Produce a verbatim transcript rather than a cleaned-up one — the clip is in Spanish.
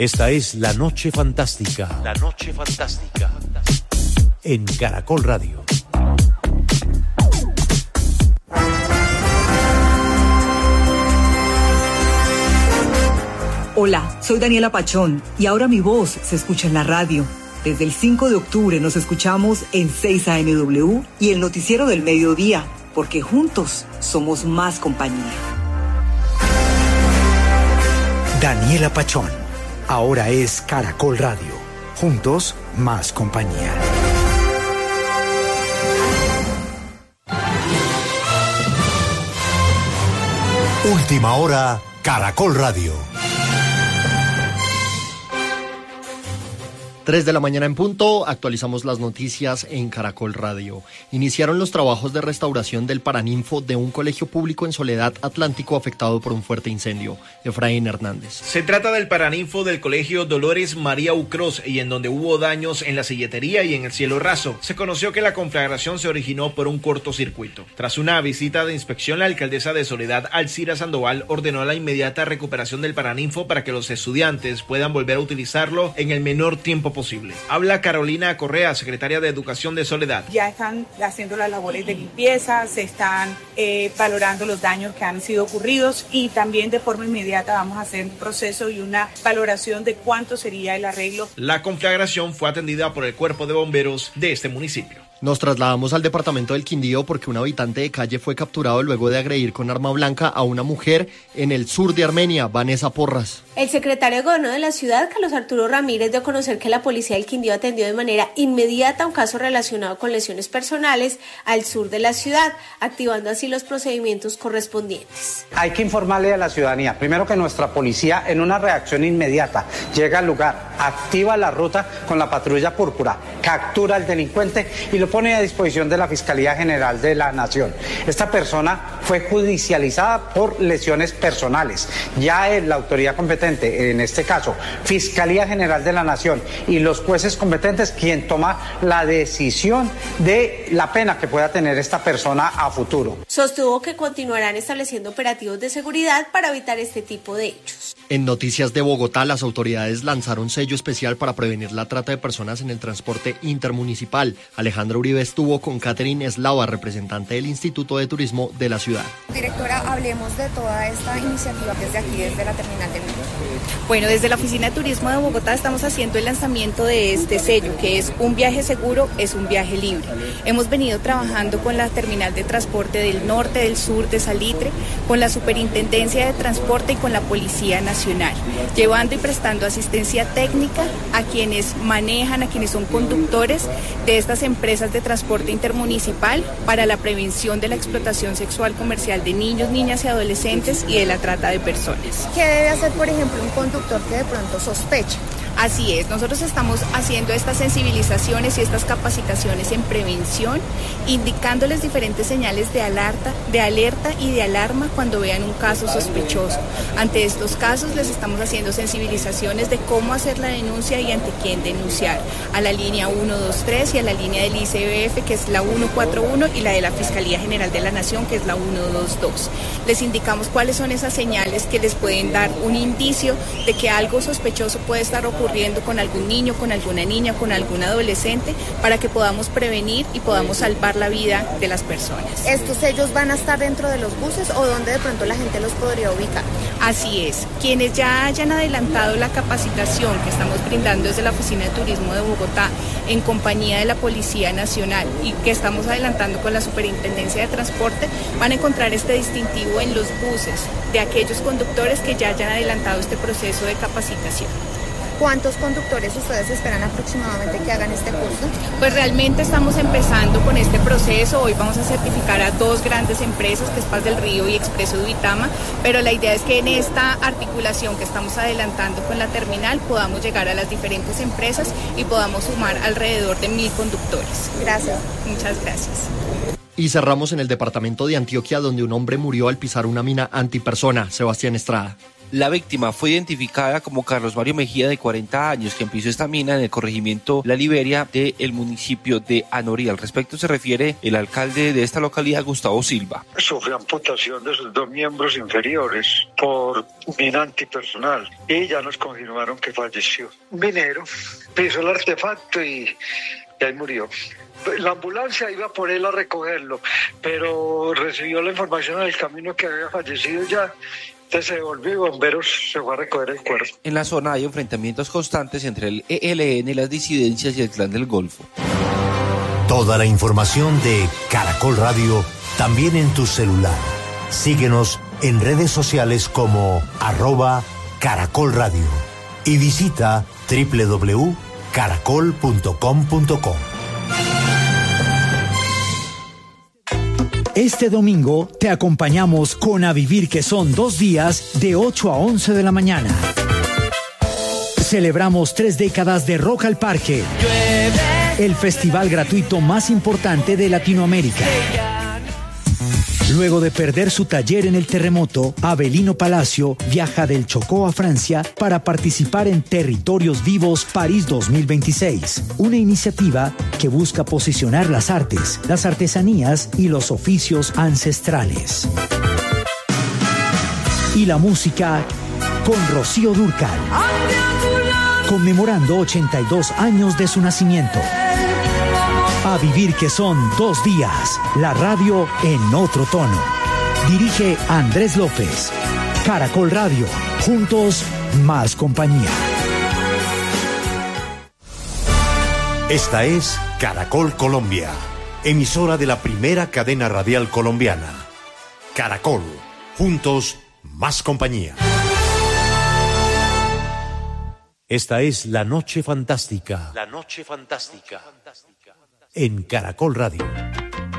Esta es La Noche Fantástica. La Noche Fantástica. En Caracol Radio. Hola, soy Daniela Pachón y ahora mi voz se escucha en la radio. Desde el cinco de octubre nos escuchamos en seis A M W y el noticiero del mediodía, porque juntos somos más compañía. Daniela Pachón, ahora es Caracol Radio. Juntos, más compañía. Última hora, Caracol Radio. tres de la mañana en punto, actualizamos las noticias en Caracol Radio. Iniciaron los trabajos de restauración del paraninfo de un colegio público en Soledad Atlántico afectado por un fuerte incendio. Efraín Hernández. Se trata del paraninfo del colegio Dolores María Ucros y en donde hubo daños en la silletería y en el cielo raso. Se conoció que la conflagración se originó por un cortocircuito. Tras una visita de inspección, la alcaldesa de Soledad, Alcira Sandoval, ordenó la inmediata recuperación del paraninfo para que los estudiantes puedan volver a utilizarlo en el menor tiempo posible. Habla Carolina Correa, secretaria de Educación de Soledad. Ya están haciendo las labores de limpieza, se están eh, valorando los daños que han sido ocurridos y también de forma inmediata vamos a hacer un proceso y una valoración de cuánto sería el arreglo. La conflagración fue atendida por el Cuerpo de Bomberos de este municipio. Nos trasladamos al departamento del Quindío porque un habitante de calle fue capturado luego de agredir con arma blanca a una mujer en el sur de Armenia. Vanessa Porras. El secretario de Gobierno de la ciudad, Carlos Arturo Ramírez, dio a conocer que la policía del Quindío atendió de manera inmediata un caso relacionado con lesiones personales al sur de la ciudad, activando así los procedimientos correspondientes. Hay que informarle a la ciudadanía, primero que nuestra policía en una reacción inmediata llega al lugar, activa la ruta con la patrulla púrpura, captura al delincuente y lo pone a disposición de la Fiscalía General de la Nación. Esta persona fue judicializada por lesiones personales. Ya la autoridad competente, en este caso, Fiscalía General de la Nación y los jueces competentes, quien toma la decisión de la pena que pueda tener esta persona a futuro. Sostuvo que continuarán estableciendo operativos de seguridad para evitar este tipo de hechos. En Noticias de Bogotá, las autoridades lanzaron sello especial para prevenir la trata de personas en el transporte intermunicipal. Alejandra Uribe estuvo con Catherine Eslava, representante del Instituto de Turismo de la ciudad. Directora, hablemos de toda esta iniciativa desde aquí, desde la terminal de metro. Bueno, desde la Oficina de Turismo de Bogotá estamos haciendo el lanzamiento de este sello, que es un viaje seguro, es un viaje libre. Hemos venido trabajando con la terminal de transporte del norte, del sur, de Salitre, con la Superintendencia de Transporte y con la Policía Nacional, llevando y prestando asistencia técnica a quienes manejan, a quienes son conductores de estas empresas de transporte intermunicipal para la prevención de la explotación sexual comercial de niños, niñas y adolescentes y de la trata de personas. ¿Qué debe hacer, por ejemplo, un conductor que de pronto sospeche? Así es, nosotros estamos haciendo estas sensibilizaciones y estas capacitaciones en prevención, indicándoles diferentes señales de alerta, de alerta y de alarma cuando vean un caso sospechoso. Ante estos casos les estamos haciendo sensibilizaciones de cómo hacer la denuncia y ante quién denunciar, a la línea uno dos tres y a la línea del I C B F, que es la uno cuatro uno, y la de la Fiscalía General de la Nación, que es la uno dos dos. Les indicamos cuáles son esas señales que les pueden dar un indicio de que algo sospechoso puede estar ocurriendo ocurriendo con algún niño, con alguna niña, con algún adolescente, para que podamos prevenir y podamos salvar la vida de las personas. ¿Estos sellos van a estar dentro de los buses o dónde de pronto la gente los podría ubicar? Así es. Quienes ya hayan adelantado la capacitación que estamos brindando desde la Oficina de Turismo de Bogotá en compañía de la Policía Nacional y que estamos adelantando con la Superintendencia de Transporte, van a encontrar este distintivo en los buses de aquellos conductores que ya hayan adelantado este proceso de capacitación. ¿Cuántos conductores ustedes esperan aproximadamente que hagan este curso? Pues realmente estamos empezando con este proceso. Hoy vamos a certificar a dos grandes empresas, que es Paz del Río y Expreso de Uitama, pero la idea es que en esta articulación que estamos adelantando con la terminal podamos llegar a las diferentes empresas y podamos sumar alrededor de mil conductores. Gracias. Muchas gracias. Y cerramos en el departamento de Antioquia, donde un hombre murió al pisar una mina antipersona. Sebastián Estrada. La víctima fue identificada como Carlos Mario Mejía, de cuarenta años, quien pisó esta mina en el corregimiento La Liberia del municipio de Anorí. Al respecto se refiere el alcalde de esta localidad, Gustavo Silva. Sufrió amputación de sus dos miembros inferiores por mina antipersonal y ya nos confirmaron que falleció. Un minero pisó el artefacto y, y ahí murió. La ambulancia iba por él a recogerlo, pero recibió la información en el camino que había fallecido ya. Entonces se devolvió y bomberos se fue a recoger el cuerpo. En la zona hay enfrentamientos constantes entre el E L N, las disidencias y el Clan del Golfo. Toda la información de Caracol Radio también en tu celular. Síguenos en redes sociales como arroba Caracol Radio y visita doble u doble u doble u punto caracol punto com punto co. Este domingo te acompañamos con A Vivir, que son dos días de ocho a once de la mañana. Celebramos tres décadas de Rock al Parque, el festival gratuito más importante de Latinoamérica. Luego de perder su taller en el terremoto, Avelino Palacio viaja del Chocó a Francia para participar en Territorios Vivos París dos mil veintiséis, una iniciativa que busca posicionar las artes, las artesanías y los oficios ancestrales. Y la música con Rocío Dúrcal, conmemorando ochenta y dos años de su nacimiento. A Vivir, que son dos días. La radio en otro tono. Dirige Andrés López. Caracol Radio. Juntos, más compañía. Esta es Caracol Colombia, emisora de la primera cadena radial colombiana. Caracol. Juntos, más compañía. Esta es La Noche Fantástica. La Noche Fantástica. En Caracol Radio.